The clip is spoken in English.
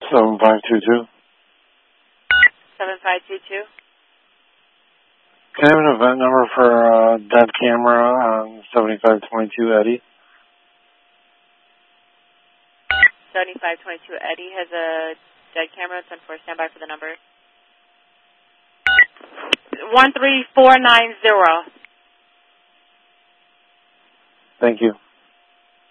7522. 7522. Can I have an event number for dead camera on 7522 Eddie? 7522 Eddie has a dead camera. It's on for standby for the number. 13490. Thank you.